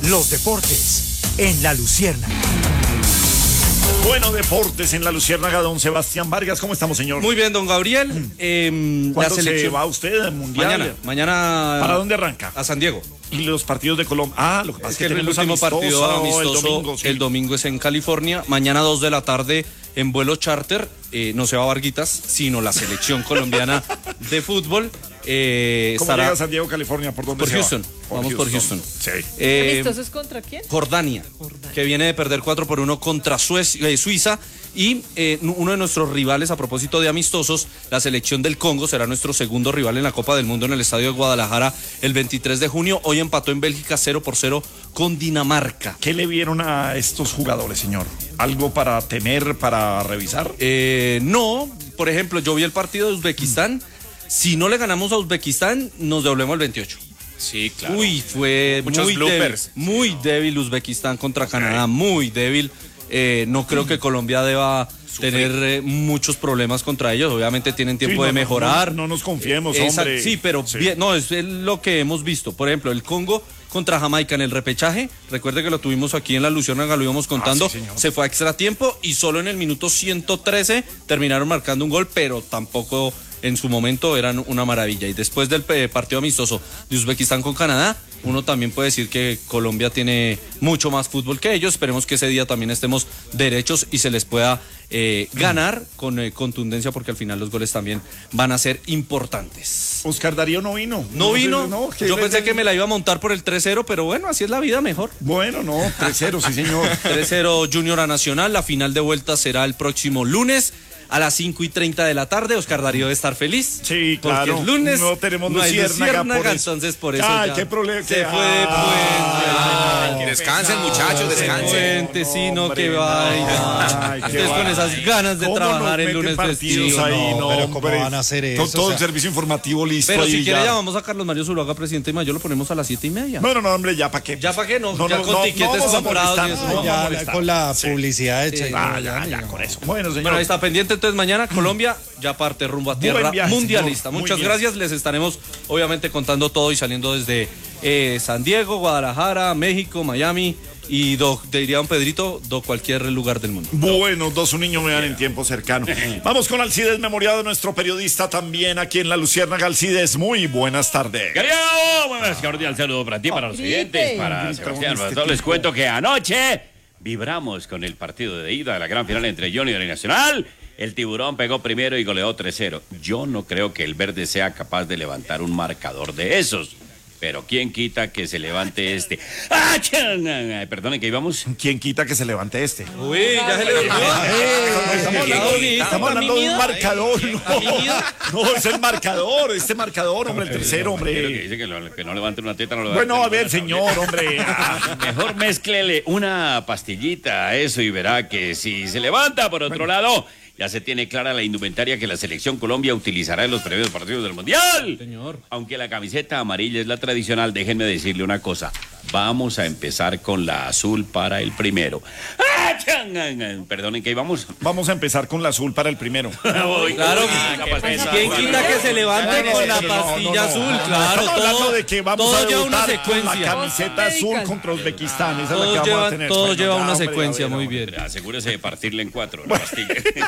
Los deportes en La Luciérnaga. Bueno, deportes en La Luciérnaga, don Sebastián Vargas. ¿Cómo estamos, señor? Muy bien, don Gabriel. ¿Cuándo se va usted al Mundial? Mañana. ¿Para dónde arranca? A San Diego. ¿Y los partidos de Colombia? Lo que pasa es que el último partido amistoso el domingo es en California. Mañana 2 de la tarde en vuelo charter. No se va a Varguitas, sino la selección colombiana de fútbol. ¿Cómo llega a San Diego, California? ¿Por dónde por se Houston. va? Vamos por Houston. Sí. ¿Amistosos contra quién? Jordania, que viene de perder 4-1 contra Suiza. Y uno de nuestros rivales, a propósito de amistosos, la selección del Congo será nuestro segundo rival en la Copa del Mundo en el Estadio de Guadalajara el 23 de junio. Hoy empató en Bélgica 0-0 con Dinamarca. ¿Qué le vieron a estos jugadores, señor? ¿Algo para temer, para revisar? No, por ejemplo, yo vi el partido de Uzbekistán. Si no le ganamos a Uzbekistán, nos devolvemos el 28. Sí, claro. Uy, fue muchos bloopers. Muy débil Uzbekistán contra Canadá, muy débil. No creo que Colombia deba tener muchos problemas contra ellos. Obviamente tienen tiempo de mejorar. No nos confiemos, hombre. Sí, pero bien, no, es lo que hemos visto. Por ejemplo, el Congo contra Jamaica en el repechaje. Recuerde que lo tuvimos aquí en La Luciérnaga, lo íbamos contando. Sí, se fue a extra tiempo y solo en el minuto 113 terminaron marcando un gol, pero tampoco en su momento eran una maravilla. Y después del partido amistoso de Uzbekistán con Canadá, uno también puede decir que Colombia tiene mucho más fútbol que ellos. Esperemos que ese día también estemos derechos y se les pueda ganar con contundencia, porque al final los goles también van a ser importantes. Oscar Darío no vino. ¿No vino? Yo pensé que me la iba a montar por el 3-0, pero bueno, así es la vida, mejor. Bueno, no, 3-0, sí, señor. 3-0 Junior a Nacional. La final de vuelta será el próximo lunes a las 5:30 de la tarde. Oscar Darío debe estar feliz. Sí, claro. Porque es lunes. No tenemos Luciérnaga, por eso. Entonces por eso Ay, ya qué problema. se fue de puente. Que descansen, muchachos, descansen. Puente, sí, no, hombre, que vaya. Ay, qué Ustedes con va. esas ganas de ¿Cómo trabajar nos el lunes meten partidos festivo. ahí? No. No, pero ¿cómo hombre. van a hacer eso? Con todo O el sea, servicio informativo listo. Pero ahí si quiere ya. llamamos a Carlos Mario Zuluaga, presidente de Mayo, lo ponemos a las 7:30. No, hombre, ya para qué. ¿Ya para qué? No, No, ya no, con no, tiquetes no vamos a comprados y molestar, eso. no vamos a ya molestar. con la Sí. publicidad hecha. Ya, con eso. Bueno, señor. Bueno, ahí está pendiente. Entonces mañana Colombia ya parte rumbo a tierra viaje, mundialista. señor. Muy Muchas bien. gracias. Les estaremos obviamente contando todo y saliendo desde San Diego, Guadalajara, México, Miami y diría don Pedrito, cualquier lugar del mundo. Bueno, un niños me dan en tiempo cercano. Vamos con Alcides Memoriado, nuestro periodista también aquí en La Luciérnaga. Alcides, muy buenas tardes. Querido, buenas cordial saludo para ti, para los oyentes, para Sebastián. Para todos les cuento que anoche vibramos con el partido de ida de la gran final entre Junior y Nacional. El Tiburón pegó primero y goleó 3-0. Yo no creo que el verde sea capaz de levantar un marcador de esos. Pero ¿quién quita que se levante este? ¡Ah! Perdonen, ¿que íbamos? ¿Quién quita que se levante este? Uy, ya se le Estamos hablando de un marcador. No, es el marcador. Este marcador, hombre, el tercero, Pero que hombre. dice que no levante una teta, no lo levante. Bueno, a ver, señor, hombre. Mejor mézclele una pastillita a eso y verá que si se levanta. Por otro lado, ya se tiene clara la indumentaria que la selección Colombia utilizará en los previos partidos del Mundial. Señor. Aunque la camiseta amarilla es la tradicional, déjenme decirle una cosa. Vamos a empezar con la azul para el primero. Perdonen, ¿que íbamos? Vamos a empezar con la azul para el primero. Claro, ¿quién quita que se levante con la pastilla azul? Claro, Estamos hablando de que vamos a todo lleva una debutar con la secuencia. camiseta azul contra Uzbekistán. Esa es la que vamos a tener. Todo Bueno, lleva ya, una hombre, secuencia, ya, muy hombre. bien. Asegúrese de partirle en 4 la pastilla.